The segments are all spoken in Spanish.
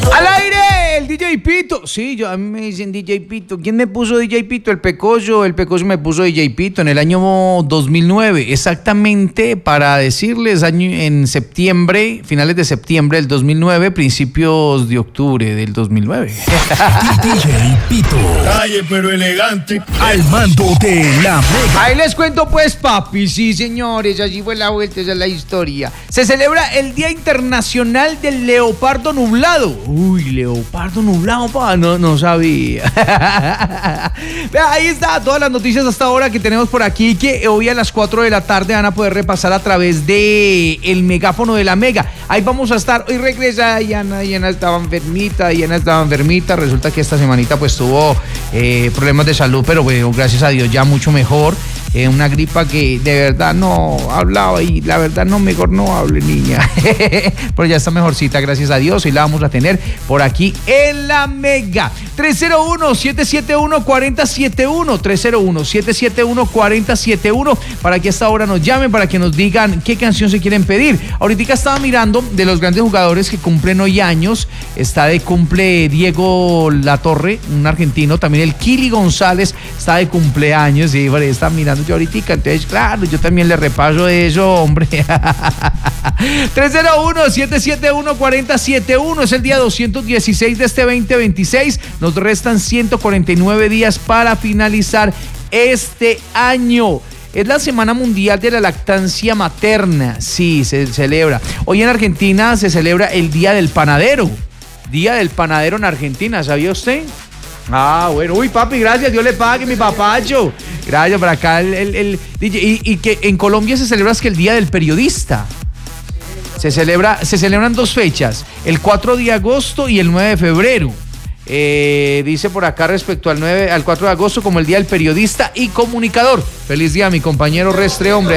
¡Al aire! El DJ Pito. Sí, a mí me dicen DJ Pito. ¿Quién me puso DJ Pito? El Pecoso me puso DJ Pito en el año 2009. Exactamente, para decirles, en septiembre, finales de septiembre del 2009, principios de octubre del 2009. DJ Pito. Calle, pero elegante. Al mando de la Mega. Ahí les cuento pues, papi. Sí, señores, allí fue la vuelta, esa es la historia. Se celebra el Día Internacional del Leopardo Nublado. Uy, leopardo nublado, pa, no sabía. Vea, ahí está, todas las noticias hasta ahora que tenemos por aquí, que hoy a las 4 de la tarde van a poder repasar a través de el megáfono de la Mega. Ahí vamos a estar. Hoy regresa Diana estaba enfermita. Resulta que esta semanita pues tuvo problemas de salud, pero bueno, gracias a Dios ya mucho mejor. Una gripa que de verdad no hablaba y la verdad no, mejor no hable, niña. Pero ya está mejorcita, gracias a Dios, y la vamos a tener por aquí en la Mega. 301-771-4071, 301-771-4071, para que a esta hora nos llamen, para que nos digan qué canción se quieren pedir. Ahorita estaba mirando de los grandes jugadores que cumplen hoy años. Está de cumple Diego Latorre, un argentino, también el Kili González está de cumpleaños, sí, está mirando yo ahorita, entonces claro, yo también le repaso eso, hombre. 301-771-4071, es el día 216 de este 2026, nos restan 149 días para finalizar este año. Es la Semana Mundial de la Lactancia Materna, sí, se celebra. Hoy en Argentina se celebra el Día del Panadero. Día del Panadero en Argentina, ¿sabía usted? Ah, bueno, uy, papi, gracias, Dios le pague, mi papacho. Gracias, por acá el DJ. Y que en Colombia se celebra el Día del Periodista. Se celebran dos fechas, el 4 de agosto y el 9 de febrero. Dice por acá respecto al 4 de agosto como el Día del Periodista y Comunicador. Feliz día, mi compañero Restre, hombre.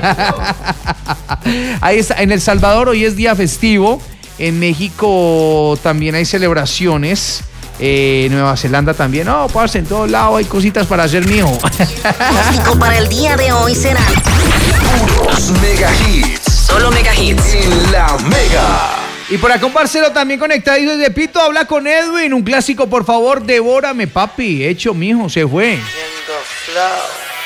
Ahí está, en El Salvador hoy es día festivo. En México también hay celebraciones. Nueva Zelanda también. No, pues en todos lados hay cositas para hacer, mijo. Pronóstico para el día de hoy será Puros mega hits. solo mega hits En la Mega. Y por acá un parcero también conectado desde Pito, habla con Edwin. Un clásico, por favor, devórame, papi. Hecho, mijo, se fue. Siendo flow.